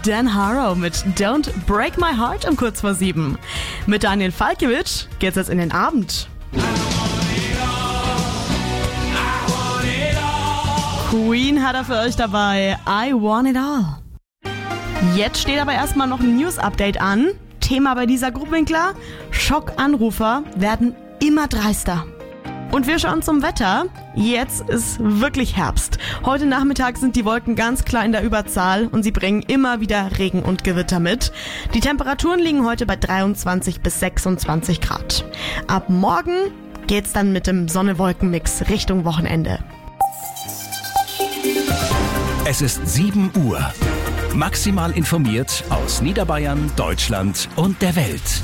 Dan Harrow mit Don't Break My Heart um kurz vor 7. Mit Daniel Falkiewicz geht's jetzt in den Abend. Queen hat er für euch dabei. I Want It All. Jetzt steht aber erstmal noch ein News-Update an. Thema bei dieser Gruppwinkler: Schockanrufer werden immer dreister. Und wir schauen zum Wetter. Jetzt ist wirklich Herbst. Heute Nachmittag sind die Wolken ganz klar in der Überzahl und sie bringen immer wieder Regen und Gewitter mit. Die Temperaturen liegen heute bei 23 bis 26 Grad. Ab morgen geht's dann mit dem Sonne-Wolken-Mix Richtung Wochenende. Es ist 7 Uhr. Maximal informiert aus Niederbayern, Deutschland und der Welt.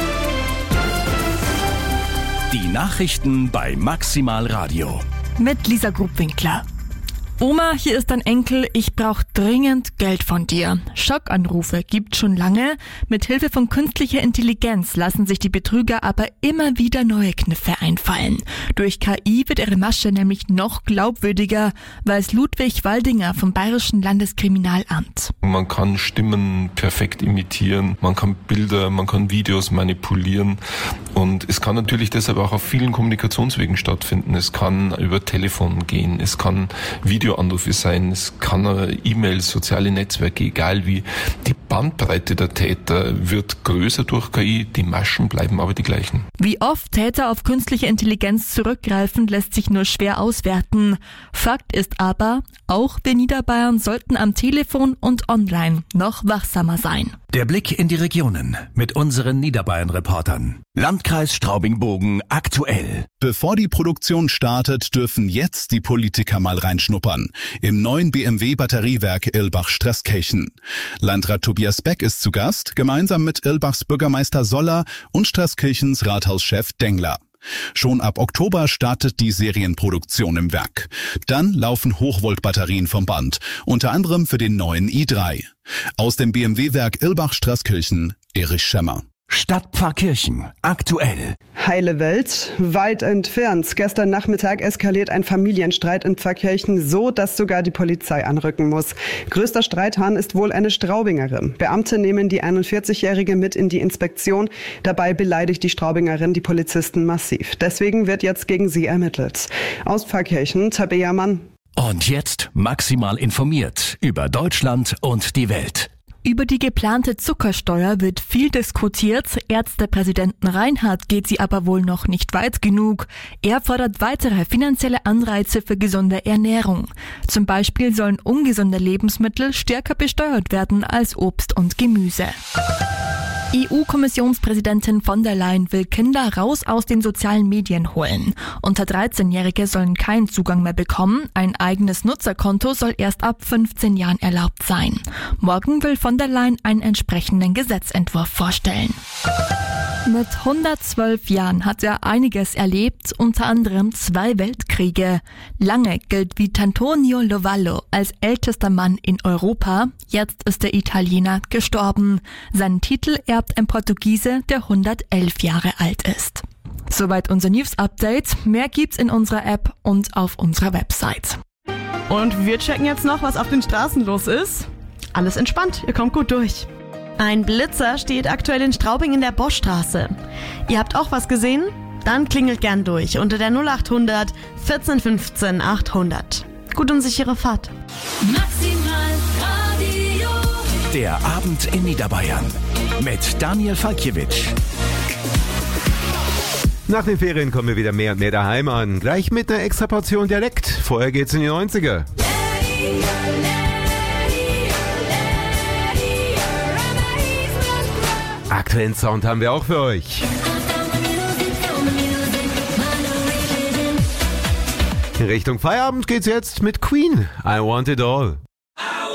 Die Nachrichten bei Maximal Radio. Mit Lisa Grubwinkler. Oma, hier ist dein Enkel, ich brauche dringend Geld von dir. Schockanrufe gibt schon lange. Mit Hilfe von künstlicher Intelligenz lassen sich die Betrüger aber immer wieder neue Kniffe einfallen. Durch KI wird ihre Masche nämlich noch glaubwürdiger, weiß Ludwig Waldinger vom Bayerischen Landeskriminalamt. Man kann Stimmen perfekt imitieren, man kann Bilder, man kann Videos manipulieren und es kann natürlich deshalb auch auf vielen Kommunikationswegen stattfinden. Es kann über Telefon gehen, es kann Videoanrufe sein, es kann E-Mails, soziale Netzwerke, egal wie. Die Bandbreite der Täter wird größer durch KI, die Maschen bleiben aber die gleichen. Wie oft Täter auf künstliche Intelligenz zurückgreifen, lässt sich nur schwer auswerten. Fakt ist aber, auch wir Niederbayern sollten am Telefon und online noch wachsamer sein. Der Blick in die Regionen mit unseren Niederbayern-Reportern. Landkreis Straubing-Bogen aktuell. Bevor die Produktion startet, dürfen jetzt die Politiker mal reinschnuppern. Im neuen BMW-Batteriewerk Irlbach-Straßkirchen. Landrat Tobias Beck ist zu Gast, gemeinsam mit Irlbachs Bürgermeister Soller und Straßkirchens Rathauschef Dengler. Schon ab Oktober startet die Serienproduktion im Werk. Dann laufen Hochvoltbatterien vom Band, unter anderem für den neuen i3. Aus dem BMW-Werk Irlbach-Straßkirchen, Erich Schemmer. Stadtpfarrkirchen aktuell. Heile Welt, weit entfernt. Gestern Nachmittag eskaliert ein Familienstreit in Pfarrkirchen so, dass sogar die Polizei anrücken muss. Größter Streithahn ist wohl eine Straubingerin. Beamte nehmen die 41-Jährige mit in die Inspektion. Dabei beleidigt die Straubingerin die Polizisten massiv. Deswegen wird jetzt gegen sie ermittelt. Aus Pfarrkirchen, Tabea Mann. Und jetzt maximal informiert über Deutschland und die Welt. Über die geplante Zuckersteuer wird viel diskutiert. Ärztepräsidenten Reinhardt geht sie aber wohl noch nicht weit genug. Er fordert weitere finanzielle Anreize für gesunde Ernährung. Zum Beispiel sollen ungesunde Lebensmittel stärker besteuert werden als Obst und Gemüse. EU-Kommissionspräsidentin von der Leyen will Kinder raus aus den sozialen Medien holen. Unter 13-Jährige sollen keinen Zugang mehr bekommen. Ein eigenes Nutzerkonto soll erst ab 15 Jahren erlaubt sein. Morgen will von der Leyen einen entsprechenden Gesetzentwurf vorstellen. Mit 112 Jahren hat er einiges erlebt, unter anderem 2 Weltkriege. Lange gilt Vittorio Lovallo als ältester Mann in Europa. Jetzt ist der Italiener gestorben. Seinen Titel erbt ein Portugiese, der 111 Jahre alt ist. Soweit unser News-Update. Mehr gibt's in unserer App und auf unserer Website. Und wir checken jetzt noch, was auf den Straßen los ist. Alles entspannt, ihr kommt gut durch. Ein Blitzer steht aktuell in Straubing in der Boschstraße. Ihr habt auch was gesehen? Dann klingelt gern durch unter der 0800 14 15 800. Gut und sichere Fahrt. Maximal Radio. Der Abend in Niederbayern mit Daniel Falkiewicz. Nach den Ferien kommen wir wieder mehr und mehr daheim an. Gleich mit einer extra Portion Dialekt. Vorher geht's in die 90er. Aktuellen Sound haben wir auch für euch. In Richtung Feierabend geht's jetzt mit Queen. I Want It All.